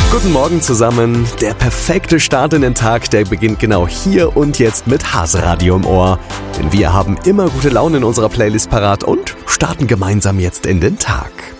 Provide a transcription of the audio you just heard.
Guten Morgen zusammen. Der perfekte Start in den Tag, der beginnt genau hier und jetzt mit Hase-Radio im Ohr. Denn wir haben immer gute Laune in unserer Playlist parat und starten gemeinsam jetzt in den Tag.